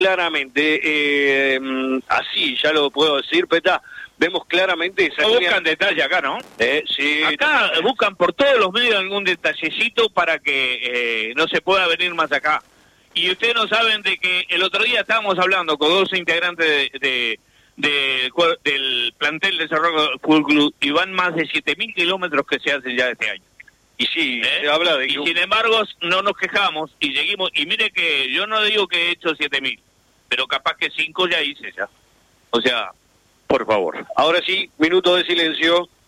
claramente, así ya lo puedo decir, Peta, vemos claramente esa no buscan detalle acá, ¿no? Sí. Acá buscan por todos los medios algún detallecito para que no se pueda venir más acá. Y ustedes no saben de que el otro día estábamos hablando con dos integrantes del plantel de Cerro Fútbol Club y van más de 7.000 kilómetros que se hacen ya este año. Y sí, se habla de que... Y sin embargo no nos quejamos y seguimos, y mire que yo no digo que he hecho 7.000, pero capaz que 5 ya hice ya. O sea, por favor. Ahora sí, minuto de silencio.